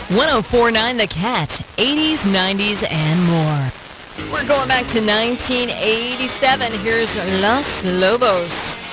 1049 The Cat, 80s, 90s, and more. We're going back to 1987. Here's Los Lobos.